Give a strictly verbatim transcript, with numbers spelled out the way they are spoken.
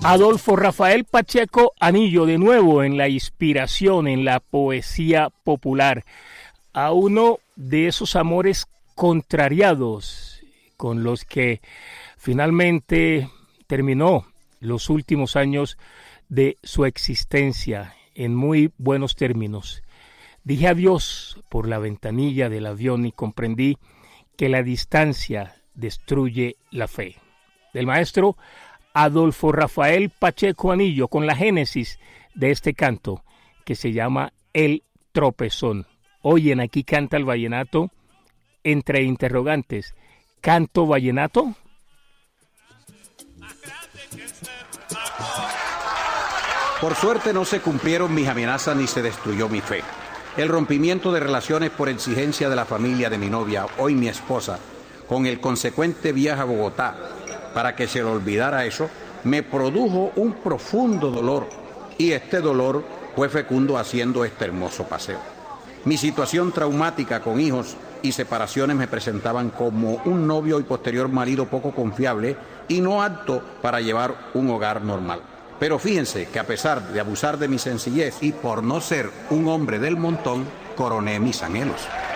Adolfo Rafael Pacheco Anillo, de nuevo en la inspiración, en la poesía popular, a uno de esos amores contrariados con los que finalmente terminó los últimos años de su existencia en muy buenos términos. Dije adiós por la ventanilla del avión y comprendí que la distancia destruye la fe. Del maestro Adolfo Rafael Pacheco Anillo, con la génesis de este canto que se llama El Tropezón. Hoy en Aquí Canta el Vallenato, entre interrogantes, ¿canto vallenato? Por suerte no se cumplieron mis amenazas ni se destruyó mi fe. El rompimiento de relaciones por exigencia de la familia de mi novia, hoy mi esposa, con el consecuente viaje a Bogotá para que se le olvidara eso, me produjo un profundo dolor y este dolor fue fecundo haciendo este hermoso paseo. Mi situación traumática con hijos y separaciones me presentaban como un novio y posterior marido poco confiable y no apto para llevar un hogar normal. Pero fíjense que a pesar de abusar de mi sencillez y por no ser un hombre del montón, coroné mis anhelos.